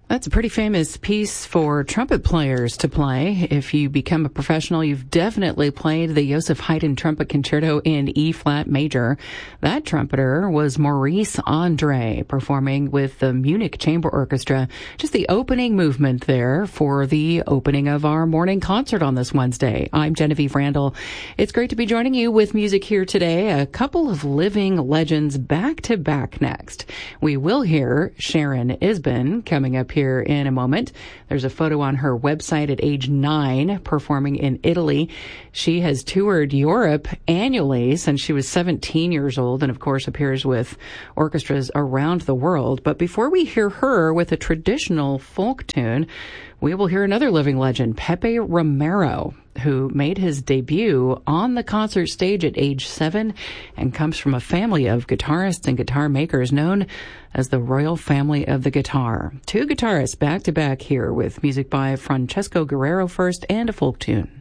That's a pretty famous piece for trumpet players to play. If you become a professional, you've definitely played the Joseph Haydn Trumpet Concerto in E-flat major. That trumpeter was Maurice Andre, performing with the Munich Chamber Orchestra. Just the opening movement there for the opening of our morning concert on this Wednesday. I'm Genevieve Randall. It's great to be joining you with music here today. A couple of living legends back to back next. We will hear Sharon Isbin coming up here in a moment. There's a photo on her website at age 9 performing in Italy. She has toured Europe annually since she was 17 years old and, of course, appears with orchestras around the world. But before we hear her with a traditional folk tune, we will hear another living legend, Pepe Romero, who made his debut on the concert stage at age 7 and comes from a family of guitarists and guitar makers known as the Royal Family of the Guitar. Two guitarists back-to-back here with music by Francesco Guerrero first and a folk tune.